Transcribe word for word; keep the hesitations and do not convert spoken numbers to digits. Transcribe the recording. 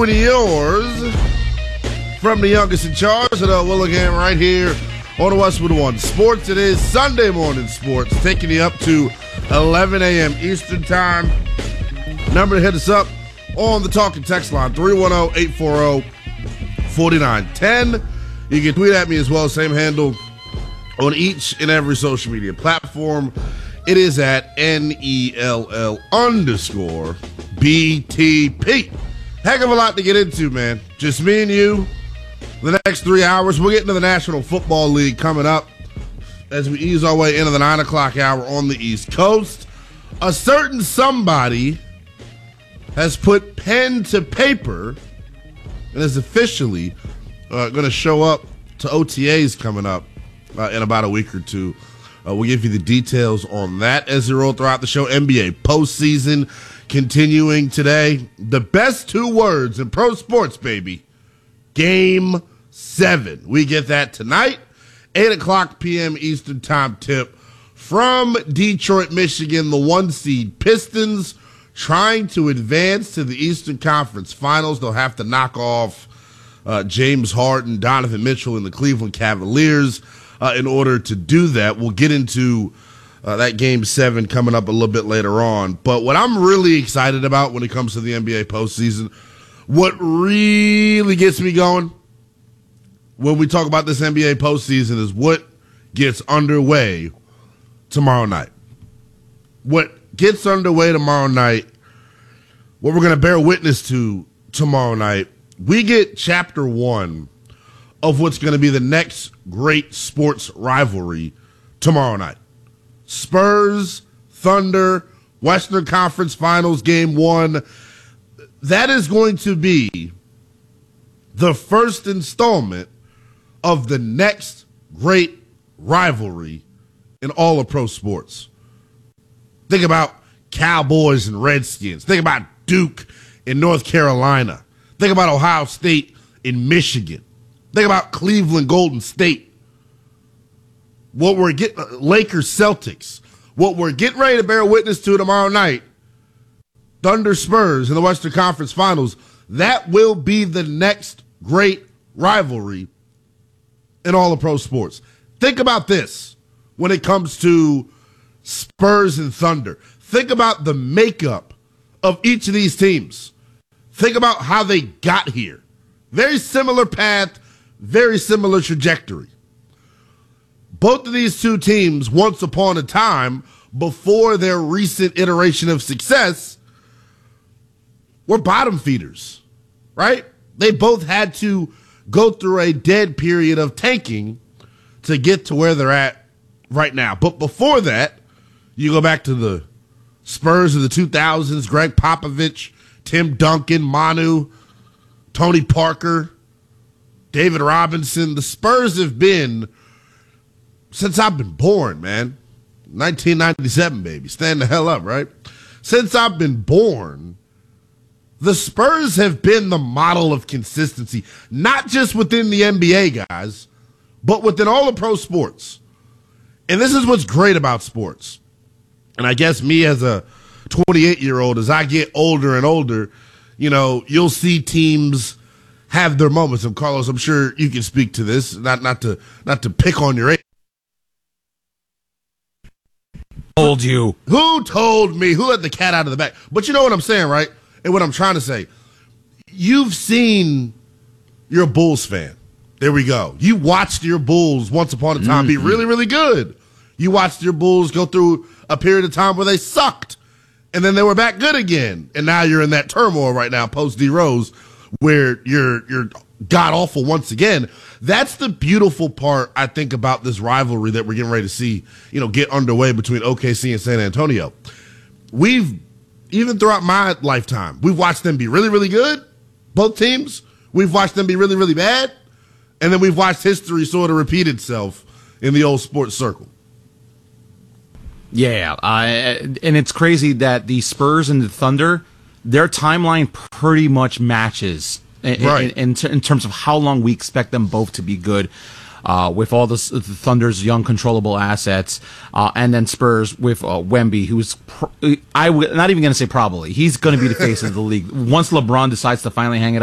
doing yours from the youngest in charge of the Will again right here on the Westwood One Sports. It is Sunday morning sports, taking you up to eleven a.m. Eastern Time. Number to hit us up on the talking text line, three one zero, eight four zero, four nine one zero. You can tweet at me as well, same handle on each and every social media platform. It is at N E L L underscore B T P. Heck of a lot to get into, man. Just me and you. The next three hours, we'll get into the National Football League coming up as we ease our way into the nine o'clock hour on the East Coast. A certain somebody has put pen to paper and is officially uh, going to show up to O T As coming up uh, in about a week or two. Uh, we'll give you the details on that as we roll throughout the show. N B A postseason continuing today. The best two words in pro sports, baby. Game seven. We get that tonight. eight o'clock p.m. Eastern Time tip from Detroit, Michigan. The one seed Pistons trying to advance to the Eastern Conference Finals. They'll have to knock off uh, James Harden, Donovan Mitchell, and the Cleveland Cavaliers uh, in order to do that. We'll get into uh, that game seven coming up a little bit later on. But what I'm really excited about when it comes to the N B A postseason, what really gets me going when we talk about this N B A postseason is what gets underway tomorrow night. What gets underway tomorrow night, what we're going to bear witness to tomorrow night, we get chapter one of what's going to be the next great sports rivalry tomorrow night. Spurs, Thunder, Western Conference Finals, game one. That is going to be the first installment of the next great rivalry in all of pro sports. Think about Cowboys and Redskins. Think about Duke in North Carolina. Think about Ohio State in Michigan. Think about Cleveland Golden State. What we're getting, Lakers Celtics. What we're getting ready to bear witness to tomorrow night, Thunder Spurs in the Western Conference Finals, that will be the next great rivalry in all of pro sports. Think about this when it comes to Spurs and Thunder. Think about the makeup of each of these teams. Think about how they got here. Very similar path, very similar trajectory. Both of these two teams, once upon a time, before their recent iteration of success, were bottom feeders, right? They both had to go through a dead period of tanking to get to where they're at right now. But before that, you go back to the Spurs of the two thousands, Greg Popovich, Tim Duncan, Manu, Tony Parker, David Robinson. The Spurs have been, since I've been born, man, nineteen ninety-seven, baby. Stand the hell up, right? Since I've been born, the Spurs have been the model of consistency, not just within the N B A, guys, but within all of pro sports. And this is what's great about sports. And I guess me as a twenty-eight-year-old, as I get older and older, you know, you'll see teams have their moments. And Carlos, I'm sure you can speak to this, not not to not to pick on your age. Told you. Who told me? Who let the cat out of the bag? But you know what I'm saying, right? And what I'm trying to say, you've seen, you're a Bulls fan. There we go. You watched your Bulls once upon a time mm-hmm. be really, really good. You watched your Bulls go through a period of time where they sucked, and then they were back good again. And now you're in that turmoil right now, post D Rose, where you're you're god awful once again. That's the beautiful part, I think, about this rivalry that we're getting ready to see, you know, get underway between O K C and San Antonio. We've, even throughout my lifetime, we've watched them be really, really good, both teams. We've watched them be really, really bad. And then we've watched history sort of repeat itself in the old sports circle. Yeah, uh, and it's crazy that the Spurs and the Thunder, their timeline pretty much matches in, right. in, in, in terms of how long we expect them both to be good. Uh, with all the, the Thunder's young controllable assets, uh, and then Spurs with uh, Wemby, who's pr- I w- not even going to say probably, he's going to be the face of the league once LeBron decides to finally hang it